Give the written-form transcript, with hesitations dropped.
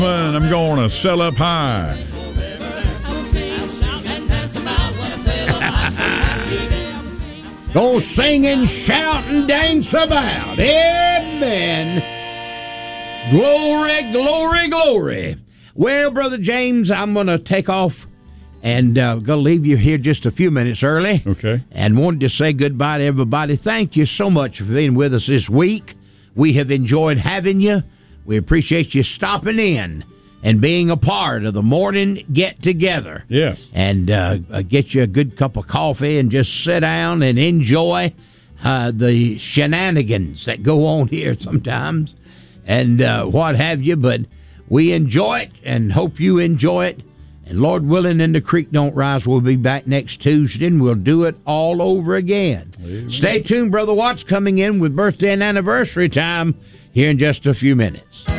I'm going to sell up high. Go sing and shout and dance about. Amen. Glory, glory, glory. Well, Brother James, I'm going to take off and going to leave you here just a few minutes early. Okay. And wanted to say goodbye to everybody. Thank you so much for being with us this week. We have enjoyed having you. We appreciate you stopping in and being a part of the morning get-together. Yes. And get you a good cup of coffee and just sit down and enjoy the shenanigans that go on here sometimes and what have you. But we enjoy it and hope you enjoy it. And Lord willing, and the creek don't rise, we'll be back next Tuesday, and we'll do it all over again. Amen. Stay tuned. Brother Watts coming in with birthday and anniversary time here in just a few minutes.